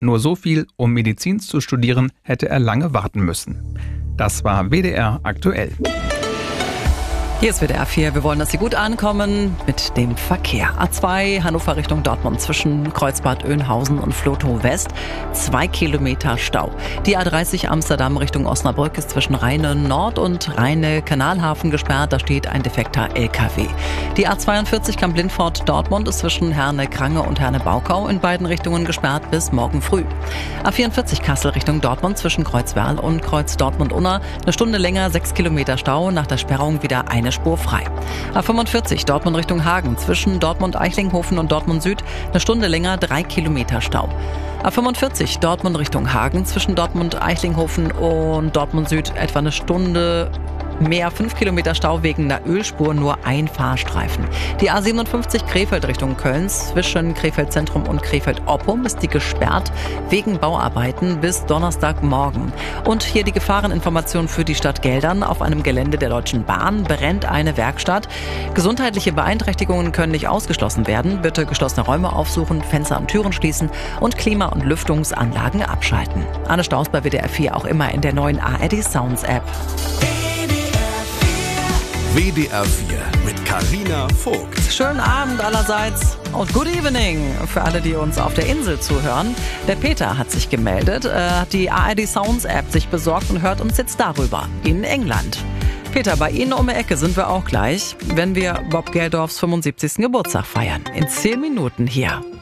Nur so viel, um Medizin zu studieren, hätte er lange warten müssen. Das war WDR aktuell. Hier ist WDR 4. Wir wollen, dass Sie gut ankommen mit dem Verkehr. A2 Hannover Richtung Dortmund zwischen Kreuzbad Oeynhausen und Vlotho West. 2 Kilometer Stau. Die A30 Amsterdam Richtung Osnabrück ist zwischen Rheine Nord und Rheine Kanalhafen gesperrt. Da steht ein defekter LKW. Die A42 Kamp-Lindfort Dortmund ist zwischen Herne-Krange und Herne-Baukau in beiden Richtungen gesperrt bis morgen früh. A44 Kassel Richtung Dortmund zwischen Kreuzwerl und Kreuz Dortmund-Unna. Eine Stunde länger, 6 Kilometer Stau. Nach der Sperrung wieder eine Spur frei. A45 Dortmund Richtung Hagen zwischen Dortmund-Eichlinghofen und Dortmund Süd eine Stunde länger, 3 Kilometer Stau. A45 Dortmund Richtung Hagen zwischen Dortmund-Eichlinghofen und Dortmund Süd etwa eine Stunde mehr, 5 Kilometer Stau wegen einer Ölspur, nur ein Fahrstreifen. Die A57 Krefeld Richtung Köln zwischen Krefeld Zentrum und Krefeld Oppum ist die gesperrt wegen Bauarbeiten bis Donnerstagmorgen. Und hier die Gefahreninformation für die Stadt Geldern. Auf einem Gelände der Deutschen Bahn brennt eine Werkstatt. Gesundheitliche Beeinträchtigungen können nicht ausgeschlossen werden. Bitte geschlossene Räume aufsuchen, Fenster und Türen schließen und Klima- und Lüftungsanlagen abschalten. Anne Staus bei WDR 4 auch immer in der neuen ARD Sounds App. WDR 4 mit Carina Vogt. Schönen Abend allerseits und good evening für alle, die uns auf der Insel zuhören. Der Peter hat sich gemeldet, hat die ARD Sounds App sich besorgt und hört uns jetzt darüber in England. Peter, bei Ihnen um die Ecke sind wir auch gleich, wenn wir Bob Geldofs 75. Geburtstag feiern. In 10 Minuten hier.